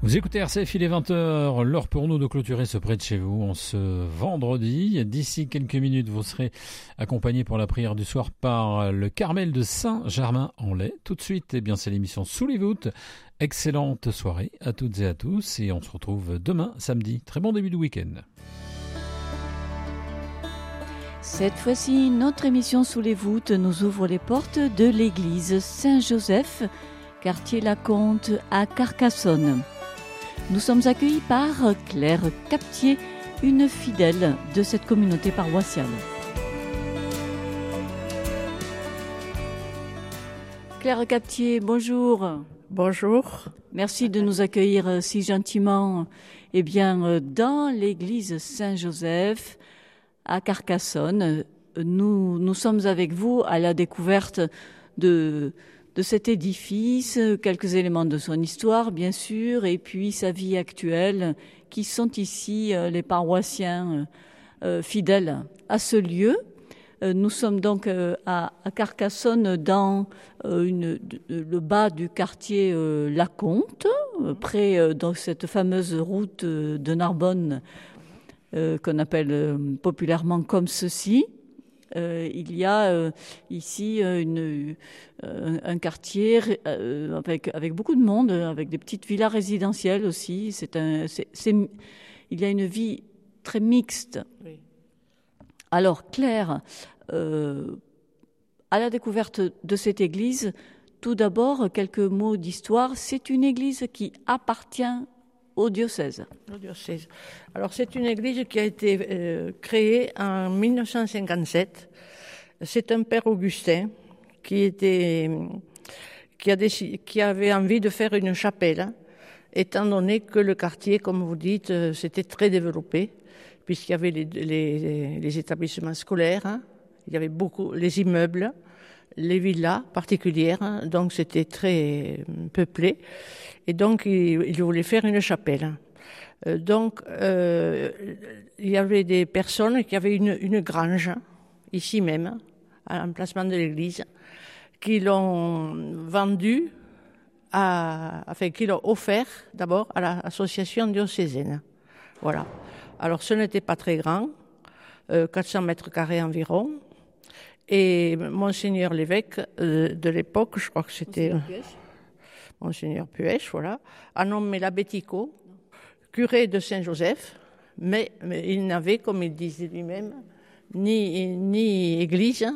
Vous écoutez RCF, il est 20h, l'heure pour nous de clôturer ce près de chez vous en ce vendredi. D'ici quelques minutes, vous serez accompagné pour la prière du soir par le Carmel de Saint-Germain-en-Laye. Tout de suite, c'est l'émission Sous les voûtes. Excellente soirée à toutes et à tous et on se retrouve demain, samedi. Très bon début de week-end. Cette fois-ci, notre émission Sous les voûtes nous ouvre les portes de l'église Saint-Joseph, quartier Lacomte à Carcassonne. Nous sommes accueillis par Claire Captier, une fidèle de cette communauté paroissiale. Claire Captier, bonjour. Bonjour. Merci de nous accueillir si gentiment dans l'église Saint-Joseph à Carcassonne. Nous sommes avec vous à la découverte de cet édifice, quelques éléments de son histoire, bien sûr, et puis sa vie actuelle, qui sont ici les paroissiens fidèles à ce lieu. Nous sommes donc à Carcassonne, dans le bas du quartier Lacomte, près de cette fameuse route de Narbonne qu'on appelle populairement comme ceci. Il y a ici un quartier avec beaucoup de monde, avec des petites villas résidentielles aussi. Il y a une vie très mixte. Oui. Alors Claire, à la découverte de cette église, tout d'abord quelques mots d'histoire. C'est une église qui appartient au diocèse. Au diocèse. Alors c'est une église qui a été créée en 1957. C'est un père Augustin qui avait envie de faire une chapelle, étant donné que le quartier, comme vous dites, c'était très développé, puisqu'il y avait les établissements scolaires, hein, il y avait beaucoup les immeubles, les villas particulières, hein, donc c'était très peuplé. Et donc, il voulait faire une chapelle. Donc, il y avait des personnes qui avaient une grange, ici même, à l'emplacement de l'église, qui l'ont vendue, qui l'ont offert d'abord à l'association diocésaine. Voilà. Alors, ce n'était pas très grand, 400 mètres carrés environ. Et Monseigneur l'évêque de l'époque, je crois que c'était Monseigneur Puech, voilà, a nommé l'abbé Ticot curé de Saint-Joseph, mais il n'avait, comme il disait lui-même, ni église,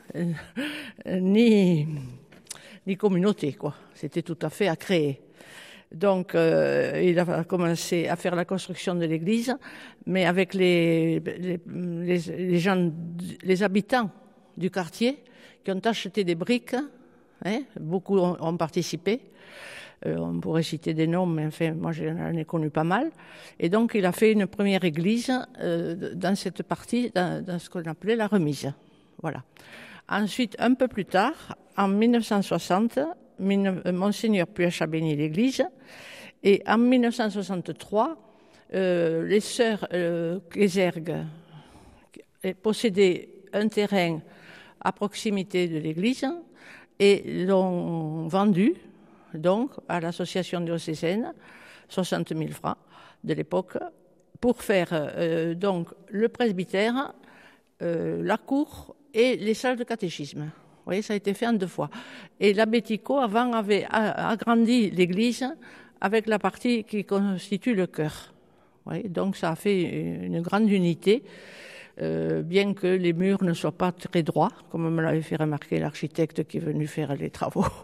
ni communauté, quoi. C'était tout à fait à créer. Donc, il a commencé à faire la construction de l'église, mais avec les gens, les habitants du quartier qui ont acheté des briques, hein, beaucoup ont participé. On pourrait citer des noms, mais enfin, moi j'en ai connu pas mal. Et donc, il a fait une première église dans cette partie, dans ce qu'on appelait la remise. Voilà. Ensuite, un peu plus tard, en 1960, Monseigneur Puech a béni l'église. Et en 1963, les sœurs Kézergues possédaient un terrain à proximité de l'église et l'ont vendu donc à l'association diocésaine, 60 000 francs de l'époque, pour faire donc le presbytère, la cour et les salles de catéchisme. Vous voyez, ça a été fait en 2 fois. Et l'abbé Ticot, avant, avait agrandi l'église avec la partie qui constitue le chœur. Vous voyez, donc ça a fait une grande unité, bien que les murs ne soient pas très droits, comme me l'avait fait remarquer l'architecte qui est venu faire les travaux.